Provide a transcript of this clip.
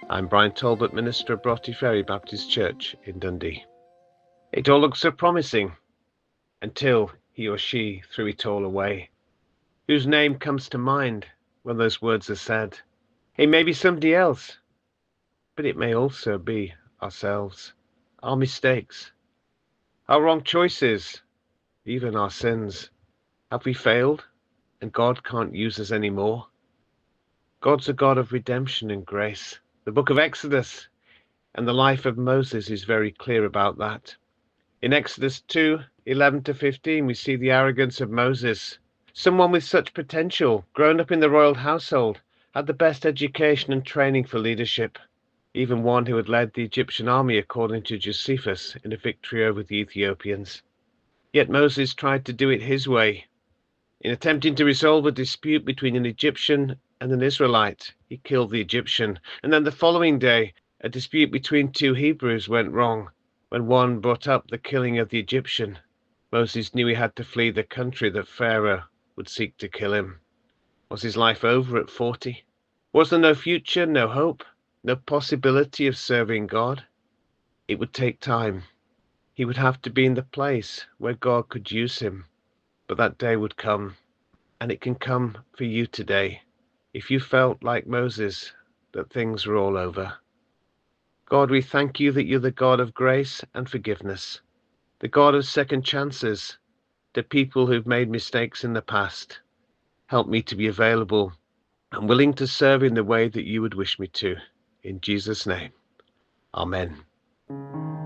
I'm Brian Talbot, minister of Broughty Ferry Baptist Church in Dundee. It all looked so promising until he or she threw it all away. Whose name comes to mind when those words are said? It may be somebody else, but it may also be ourselves, our mistakes, our wrong choices, even our sins. Have we failed and God can't use us anymore? God's a God of redemption and grace. The book of Exodus and the life of Moses is very clear about that. In Exodus 2:11-15, we see the arrogance of Moses. Someone with such potential, grown up in the royal household, had the best education and training for leadership, even one who had led the Egyptian army according to Josephus in a victory over the Ethiopians. Yet Moses tried to do it his way. In attempting to resolve a dispute between an Egyptian and an Israelite, he killed the Egyptian, and then the following day, a dispute between two Hebrews went wrong. When one brought up the killing of the Egyptian, Moses knew he had to flee the country that Pharaoh would seek to kill him. Was his life over at 40? Was there no future, no hope, no possibility of serving God? It would take time. He would have to be in the place where God could use him. But that day would come, and it can come for you today, if you felt like Moses, that things were all over. God, we thank you that you're the God of grace and forgiveness, the God of second chances to people who've made mistakes in the past. Help me to be available and willing to serve in the way that you would wish me to. In Jesus' name, amen.